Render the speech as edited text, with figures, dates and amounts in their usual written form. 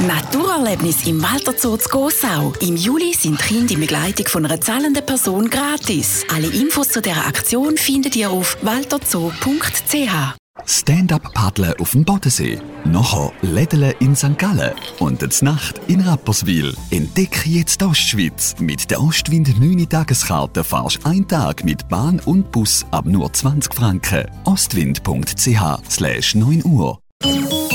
Naturerlebnis im Walter Zoo zu Gossau. Im Juli sind Kinder in Begleitung von einer zahlenden Person gratis. Alle Infos zu dieser Aktion findet ihr auf walterzoo.ch. Stand-up-Paddeln auf dem Bodensee. Nachher Lädeln in St. Gallen. Und die Nacht in Rapperswil. Entdecke jetzt die Ostschweiz. Mit der Ostwind 9-Tageskarte fahrst du einen Tag mit Bahn und Bus ab nur 20 Franken. Ostwind.ch/9 Uhr.